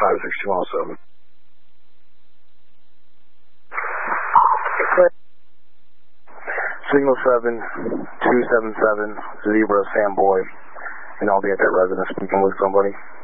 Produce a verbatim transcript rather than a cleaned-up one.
five six two oh seven. Signal seven two seven seven, Zebra, Sam Boy, and I'll be at that residence speaking with somebody.